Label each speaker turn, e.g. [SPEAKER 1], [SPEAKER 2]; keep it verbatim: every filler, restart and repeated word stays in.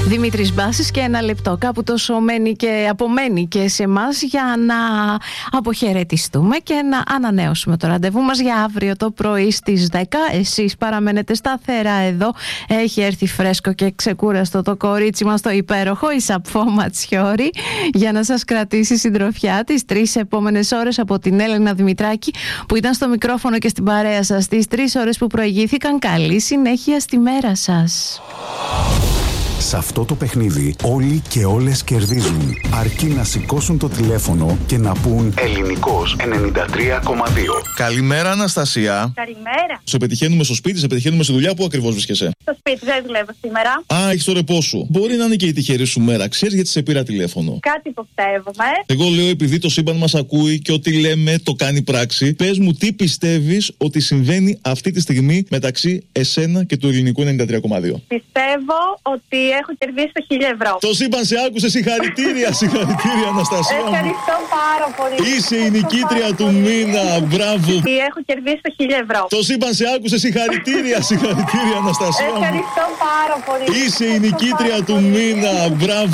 [SPEAKER 1] Δημήτρης Μπάσης και ένα λεπτό. Κάπου τόσο μένει και απομένει και σε εμάς για να αποχαιρετιστούμε και να ανανέωσουμε το ραντεβού μας για αύριο το πρωί στις δέκα. Εσείς παραμένετε σταθερά εδώ. Έχει έρθει φρέσκο και ξεκούραστο το κορίτσι μας το υπέροχο, η Σαπφό Ματσιόρη, για να σας κρατήσει συντροφιά τις τρεις επόμενες ώρες από την Έλενα Δημητράκη που ήταν στο μικρόφωνο και στην παρέα σας τις τρεις ώρες που προηγήθηκαν. Καλή συνέχεια στη μέρα σας.
[SPEAKER 2] Σε αυτό το παιχνίδι όλοι και όλες κερδίζουν, αρκεί να σηκώσουν το τηλέφωνο και να πούν Ελληνικός ενενήντα τρία κόμμα δύο.
[SPEAKER 3] Καλημέρα, Αναστασία.
[SPEAKER 4] Καλημέρα.
[SPEAKER 3] Σε πετυχαίνουμε στο σπίτι, σε πετυχαίνουμε στη δουλειά. Πού ακριβώς βρίσκεσαι?
[SPEAKER 4] Στο σπίτι, δεν δουλεύω σήμερα.
[SPEAKER 3] Α, έχεις το ρεπό σου. Μπορεί να είναι και η τυχερή σου μέρα. Ξέρεις γιατί σε πήρα τηλέφωνο?
[SPEAKER 4] Κάτι υποψεύομαι.
[SPEAKER 3] Εγώ λέω, επειδή το σύμπαν μας ακούει και ό,τι λέμε το κάνει πράξη, πες μου τι πιστεύεις ότι συμβαίνει αυτή τη στιγμή μεταξύ εσένα και του Ελληνικού ενενήντα τρία κόμμα δύο.
[SPEAKER 4] Πιστεύω ότι έχω κερδίσει το χίλια ευρώ.
[SPEAKER 3] Το σύμπαν σε άκουσε, συγχαρητήρια, συγχαρητήρια, Αναστασία.
[SPEAKER 4] Ευχαριστώ πάρα πολύ.
[SPEAKER 3] Είσαι η νικήτρια του μήνα, μπράβο.
[SPEAKER 4] Έχω κερδίσει το χίλια ευρώ.
[SPEAKER 3] Το σύμπαν σε άκουσε, συγχαρητήρια, συγχαρητήρια, Αναστασία.
[SPEAKER 4] Ευχαριστώ πάρα πολύ.
[SPEAKER 3] Είσαι η νικήτρια του μήνα, μπράβο.